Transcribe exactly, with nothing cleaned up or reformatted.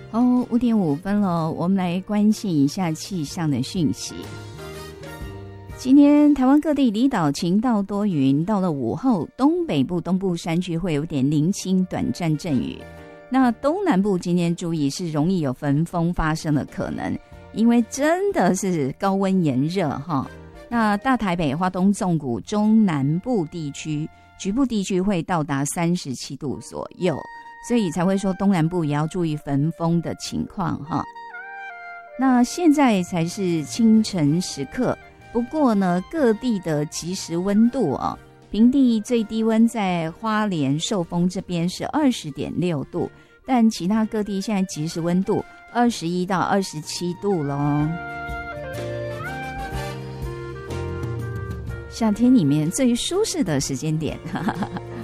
哦，五点五分了，我们来关心一下气象的讯息。今天台湾各地离岛晴到多云，到了午后，东北部、东部山区会有点零星短暂阵雨。那东南部今天注意是容易有焚风发生的可能，因为真的是高温炎热哈。那大台北、花东纵谷、中南部地区局部地区会到达三十七度左右，所以才会说东南部也要注意焚风的情况哈。那现在才是清晨时刻，不过呢，各地的即时温度哦，平地最低温在花莲寿丰这边是 二十点六度，但其他各地现在即时温度二十一到二十七度咯。夏天里面最舒适的时间点，哈哈哈，